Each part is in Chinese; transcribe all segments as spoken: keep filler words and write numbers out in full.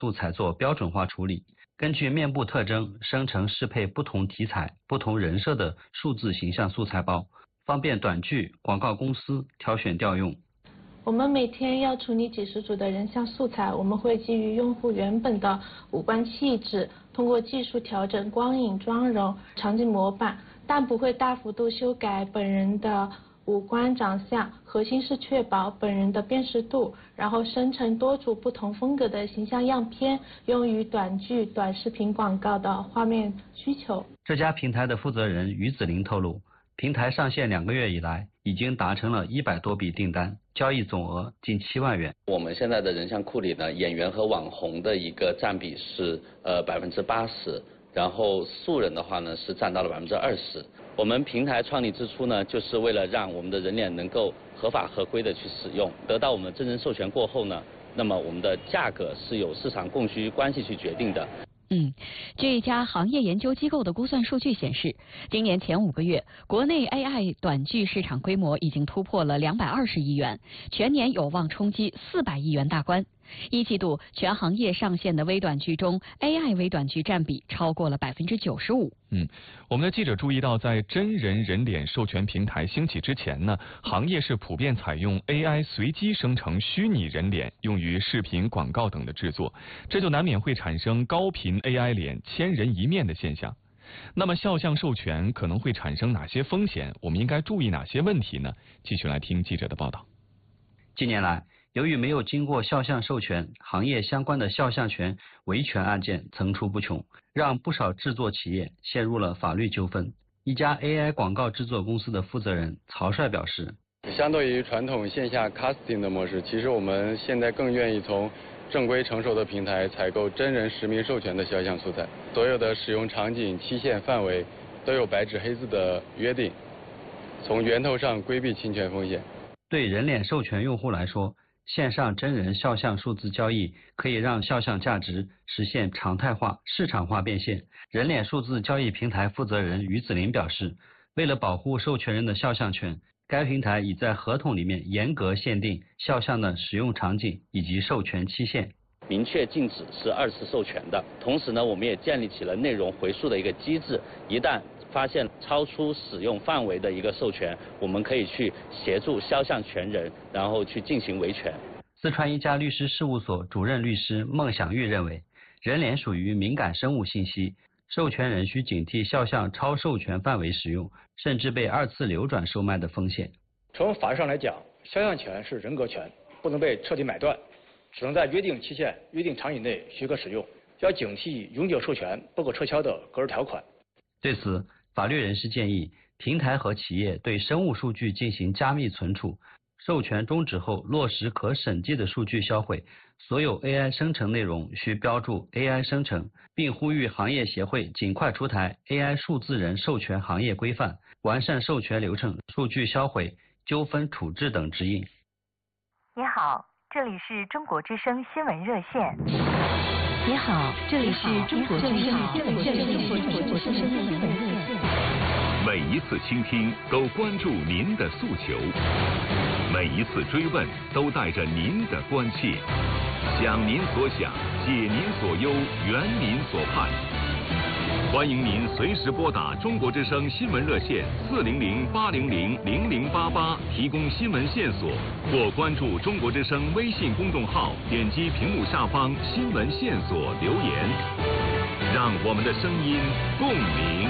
素材做标准化处理，根据面部特征生成适配不同题材、不同人设的数字形象素材包，方便短剧、广告公司挑选调用。 我们每天要处理几十组的人像素材，我们会基于用户原本的五官气质，通过技术调整光影、妆容、场景模板，但不会大幅度修改本人的五官长相，核心是确保本人的辨识度，然后生成多组不同风格的形象样片，用于短剧、短视频广告的画面需求。 这家平台的负责人于子林透露，平台上线两个月以来，已经达成了一百多笔订单，交易总额近七万元。 我们现在的人像库里呢，演员和网红的一个占比是呃百分之八十，然后素人的话呢是占到了百分之二十。我们平台创立之初呢，就是为了让我们的人脸能够合法合规的去使用，得到我们真人授权过后呢，那么我们的价格是由市场供需关系去决定的。 嗯，据一家行业研究机构的估算数据显示，今年前五个月，国内 A I 短剧市场规模已经突破了两百二十亿元，全年有望冲击四百亿元大关。一季度全行业上线的微短剧中 ，A I 微短剧占比超过了百分之九十五。 嗯，我们的记者注意到，在真人人脸授权平台兴起之前呢，行业是普遍采用 A I 随机生成虚拟人脸，用于视频、广告等的制作，这就难免会产生高频 A I 脸千人一面的现象。那么肖像授权可能会产生哪些风险？我们应该注意哪些问题呢？继续来听记者的报道。 近年来，由于没有经过肖像授权，行业相关的肖像权维权案件层出不穷，让不少制作企业陷入了法律纠纷。一家 A I 广告制作公司的负责人曹帅表示， 相对于传统线下 casting 的模式，其实我们现在更愿意从正规成熟的平台采购真人实名授权的肖像素材，所有的使用场景、期限、范围都有白纸黑字的约定，从源头上规避侵权风险。 对人脸授权用户来说，线上真人肖像数字交易可以让肖像价值实现常态化、市场化变现。人脸数字交易平台负责人于子林表示，为了保护授权人的肖像权，该平台已在合同里面严格限定肖像的使用场景以及授权期限， 明确禁止是二次授权的。同时呢，我们也建立起了内容回溯的一个机制，一旦发现超出使用范围的一个授权，我们可以去协助肖像权人，然后去进行维权。 四川一家律师事务所主任律师孟享玉认为，人脸属于敏感生物信息，授权人需警惕肖像超授权范围使用，甚至被二次流转售卖的风险。 从法律上来讲，肖像权是人格权，不能被彻底买断，只能在约定期限、约定场景内许可使用，要警惕永久授权不可撤销的格式条款。 对此，法律人士建议，平台和企业对生物数据进行加密存储，授权终止后落实可审计的数据销毁，所有 A I 生成内容需标注 A I 生成，并呼吁行业协会尽快出台 A I 数字人授权行业规范，完善授权流程、数据销毁、纠纷处置等指引。 你好，这里是中国之声新闻热线。 你好，这里是中国之声新闻热线。 每一次倾听都关注您的诉求，每一次追问都带着您的关切，想您所想，解您所忧，圆您所盼。欢迎您随时拨打中国之声新闻热线四零零八零零零零八八提供新闻线索，或关注中国之声微信公众号，点击屏幕下方新闻线索留言，让我们的声音共鸣。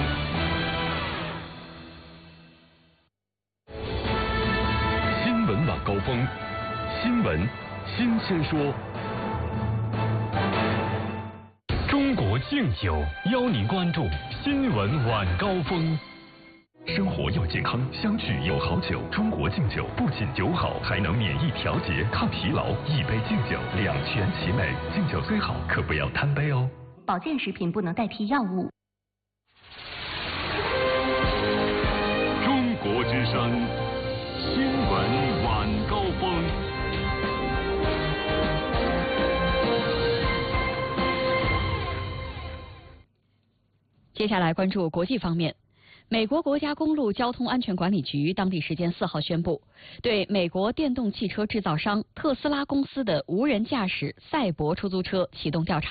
新闻晚高峰，新闻新鲜说。中国敬酒邀您关注新闻晚高峰。生活要健康，相聚有好酒。中国敬酒不仅酒好，还能免疫调节、抗疲劳。一杯敬酒，两全其美。敬酒虽好，可不要贪杯哦。 保健食品不能代替药物。 中国之声新闻晚高峰。 接下来关注国际方面， 美国国家公路交通安全管理局当地时间四号宣布，对美国电动汽车制造商特斯拉公司的无人驾驶赛博出租车启动调查。